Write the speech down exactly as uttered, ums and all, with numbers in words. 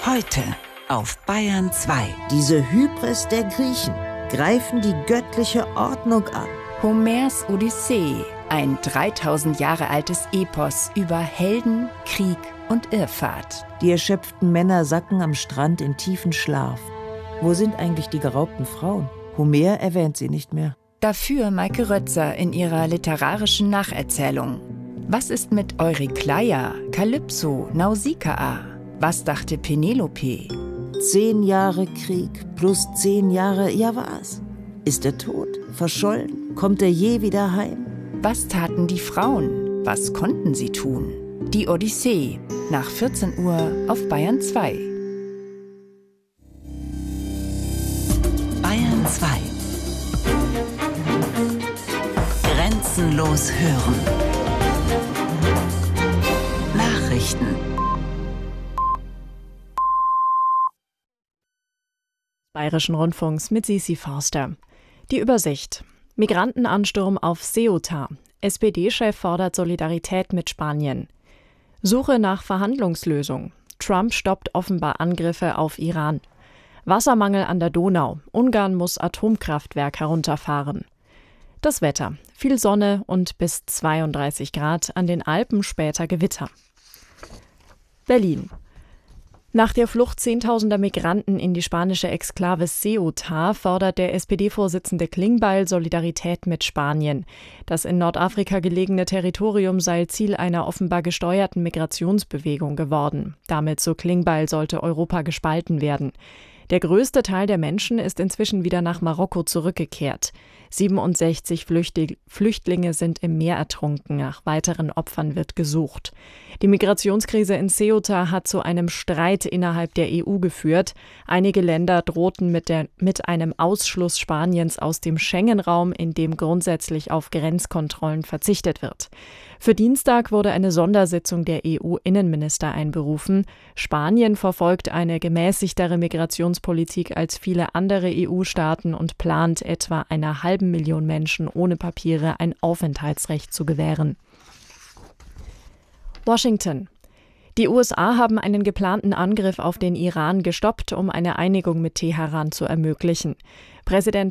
Heute auf Bayern zwei. Diese Hybris der Griechen greifen die göttliche Ordnung an. Homers Odyssee, ein dreitausend Jahre altes Epos über Helden, Krieg und Irrfahrt. Die erschöpften Männer sacken am Strand in tiefen Schlaf. Wo sind eigentlich die geraubten Frauen? Homer erwähnt sie nicht mehr. Dafür Maike Rötzer in ihrer literarischen Nacherzählung. Was ist mit Eurykleia, Kalypso, Nausikaa? Was dachte Penelope? Zehn Jahre Krieg plus zehn Jahre, ja was? Ist er tot? Verschollen? Kommt er je wieder heim? Was taten die Frauen? Was konnten sie tun? Die Odyssee, nach vierzehn Uhr auf Bayern zwei. Bayern zwei. Grenzenlos hören. Nachrichten. Bayerischen Rundfunks mit Sisi Forster. Die Übersicht. Migrantenansturm auf Ceuta. S P D-Chef fordert Solidarität mit Spanien. Suche nach Verhandlungslösung. Trump stoppt offenbar Angriffe auf Iran. Wassermangel an der Donau. Ungarn muss Atomkraftwerk herunterfahren. Das Wetter. Viel Sonne und bis zweiunddreißig Grad. An den Alpen später Gewitter. Berlin. Nach der Flucht zehntausender Migranten in die spanische Exklave Ceuta fordert der S P D-Vorsitzende Klingbeil Solidarität mit Spanien. Das in Nordafrika gelegene Territorium sei Ziel einer offenbar gesteuerten Migrationsbewegung geworden. Damit, so Klingbeil, sollte Europa gespalten werden. Der größte Teil der Menschen ist inzwischen wieder nach Marokko zurückgekehrt. siebenundsechzig Flüchtlinge sind im Meer ertrunken. Nach weiteren Opfern wird gesucht. Die Migrationskrise in Ceuta hat zu einem Streit innerhalb der E U geführt. Einige Länder drohten mit, der, mit einem Ausschluss Spaniens aus dem Schengen-Raum, in dem grundsätzlich auf Grenzkontrollen verzichtet wird. Für Dienstag wurde eine Sondersitzung der E U-Innenminister einberufen. Spanien verfolgt eine gemäßigtere Migrationspolitik als viele andere E U-Staaten und plant, etwa einer halben Million Menschen ohne Papiere ein Aufenthaltsrecht zu gewähren. Washington. Die U S A haben einen geplanten Angriff auf den Iran gestoppt, um eine Einigung mit Teheran zu ermöglichen. Präsident